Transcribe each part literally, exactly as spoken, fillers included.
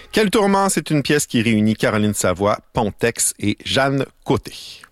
Quel tourment, c'est une pièce qui réunit Caroline Savoie, Pontex et Jeanne Côté.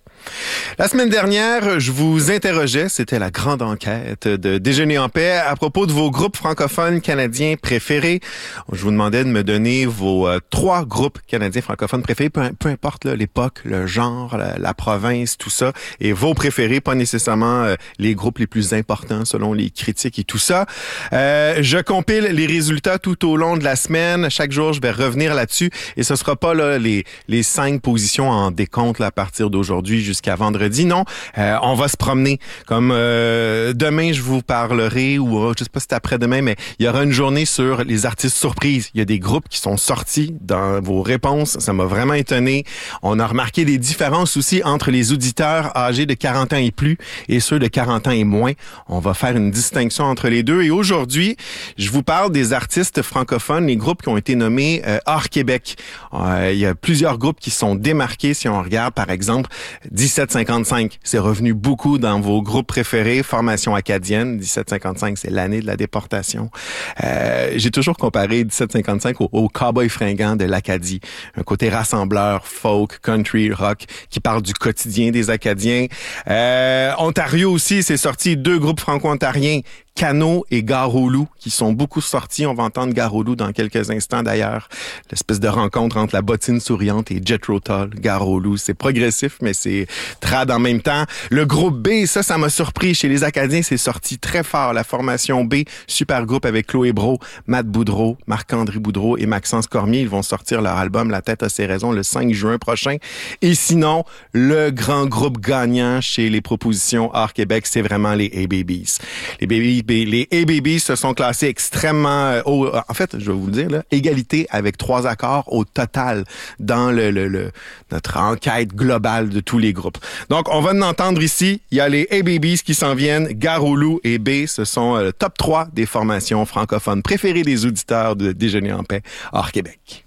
La semaine dernière, je vous interrogeais, c'était la grande enquête de Déjeuner en paix, à propos de vos groupes francophones canadiens préférés. Je vous demandais de me donner vos euh, trois groupes canadiens francophones préférés, peu, peu importe là, l'époque, le genre, la, la province, tout ça, et vos préférés, pas nécessairement euh, les groupes les plus importants selon les critiques et tout ça. Euh, je compile les résultats tout au long de la semaine. Chaque jour, je vais revenir là-dessus, et ce sera pas là les les cinq positions en décompte là, à partir d'aujourd'hui jusqu'à vendredi. Non, euh, on va se promener. Comme euh, demain, je vous parlerai, ou euh, je sais pas si c'est après-demain, mais il y aura une journée sur les artistes surprises. Il y a des groupes qui sont sortis dans vos réponses. Ça m'a vraiment étonné. On a remarqué des différences aussi entre les auditeurs âgés de quarante ans et plus et ceux de quarante ans et moins. On va faire une distinction entre les deux. Et aujourd'hui, je vous parle des artistes francophones, les groupes qui ont été nommés euh, hors Québec. Euh, il y a plusieurs groupes qui sont démarqués. Si on regarde, par exemple, dix-sept cinquante-cinq, c'est revenu beaucoup dans vos groupes préférés. Formation acadienne, dix-sept cinquante-cinq, c'est l'année de la déportation. Euh, j'ai toujours comparé dix-sept cinquante-cinq au, au cowboy fringant de l'Acadie. Un côté rassembleur, folk, country, rock, qui parle du quotidien des Acadiens. Euh, Ontario aussi, c'est sorti deux groupes franco-ontariens, Cano et Gare au Loup, qui sont beaucoup sortis. On va entendre Gare au Loup dans quelques instants d'ailleurs. L'espèce de rencontre entre la bottine souriante et Jethro Tull, Gare au Loup. C'est progressif, mais c'est trad en même temps. Le groupe B, ça, ça m'a surpris. Chez les Acadiens, c'est sorti très fort. La formation B, super groupe avec Chloé Brault, Matt Boudreau, Marc-André Boudreau et Maxence Cormier. Ils vont sortir leur album La tête a ses raisons le cinq juin prochain. Et sinon, le grand groupe gagnant chez les propositions hors Québec, c'est vraiment les A-Babies. Les Babies Les A-Babies se sont classés extrêmement haut. En fait, je vais vous le dire, là, égalité avec trois accords au total dans le, le, le notre enquête globale de tous les groupes. Donc, on va en entendre ici. Il y a les A-Babies qui s'en viennent. Gare au Loup et B, ce sont le top trois des formations francophones préférées des auditeurs de Déjeuner en paix hors Québec.